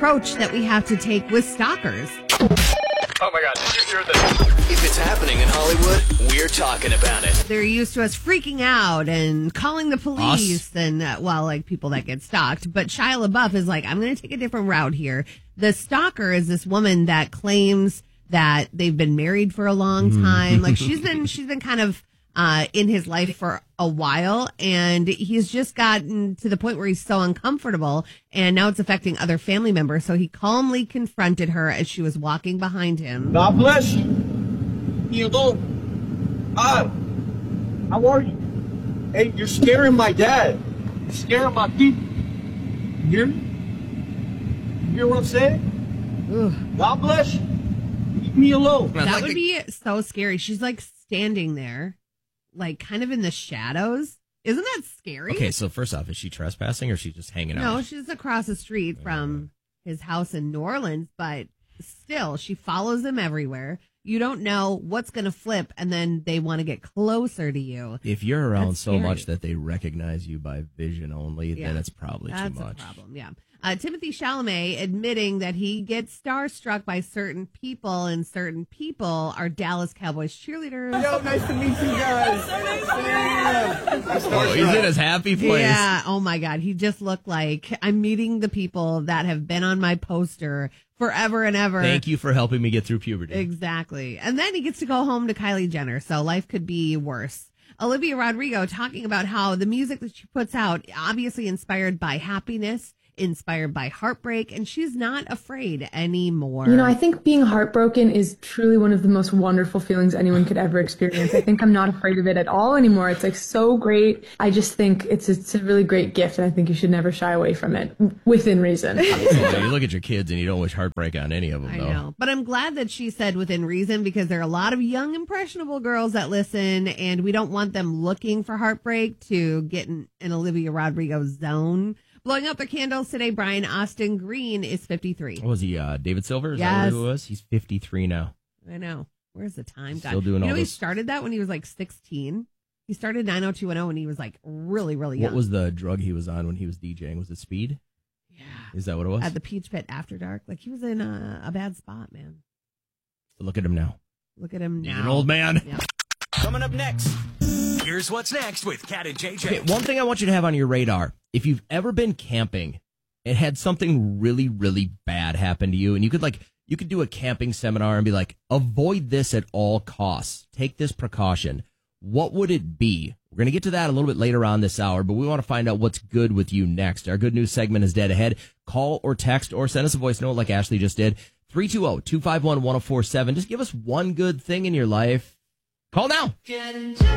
approach that we have to take with stalkers. Oh my God, did you hear this? If it's happening in Hollywood, we're talking about it. They're used to us freaking out and calling the police and, like people that get stalked. But Shia LaBeouf is like, I'm going to take a different route here. The stalker is this woman that claims that they've been married for a long time. Like she's been kind of in his life for a while, and he's just gotten to the point where he's so uncomfortable, and now it's affecting other family members. So he calmly confronted her as she was walking behind him. God bless you. You go. How are you? Hey, you're scaring my dad. You're scaring my people. You hear me? You hear what I'm saying? Ugh. God bless you. Leave me alone. That would be so scary. She's like standing there, like kind of in the shadows. Isn't that scary? Okay, so first off, is she trespassing or is she just hanging out? No, she's across the street from his house in New Orleans, but still, she follows him everywhere. You don't know what's going to flip, and then they want to get closer to you. If you're around so scary. much that they recognize you by vision only, then it's probably too much. That's a problem, yeah. Timothy Chalamet admitting that he gets starstruck by certain people, and certain people are Dallas Cowboys cheerleaders. Yo, nice to meet you guys. Oh, he's in his happy place. Yeah, oh my God. He just looked like I'm meeting the people that have been on my poster forever and ever. Thank you for helping me get through puberty. Exactly. And then he gets to go home to Kylie Jenner, so life could be worse. Olivia Rodrigo talking about how the music that she puts out, obviously inspired by happiness, inspired by heartbreak, and she's not afraid anymore. You know, I think being heartbroken is truly one of the most wonderful feelings anyone could ever experience. I think I'm not afraid of it at all anymore. It's like so great. I just think it's a really great gift, and I think you should never shy away from it within reason. Yeah, you look at your kids and you don't wish heartbreak on any of them, though. I know. But I'm glad that she said within reason, because there are a lot of young, impressionable girls that listen, and we don't want them looking for heartbreak to get in an Olivia Rodrigo zone. Blowing out their candles today, Brian Austin Green is 53. What was he, David Silver? Is Yes. that who it was? He's 53 now. I know. Where's the time gone? Still doing all he this. started that when he was like 16. He started 90210 when he was like really, really young. What was the drug he was on when he was DJing? Was it speed? Yeah. Is that what it was? At the Peach Pit After Dark. Like he was in a bad spot, man. Look at him now. Look at him now. He's an old man. Yep. Coming up next, here's what's next with Kat and JJ. Okay, one thing I want you to have on your radar. If you've ever been camping and had something really, really bad happen to you, and you could do a camping seminar and be like, avoid this at all costs. Take this precaution. What would it be? We're going to get to that a little bit later on this hour, but we want to find out what's good with you next. Our good news segment is dead ahead. Call or text or send us a voice note like Ashley just did. 320-251-1047. Just give us one good thing in your life. Call now.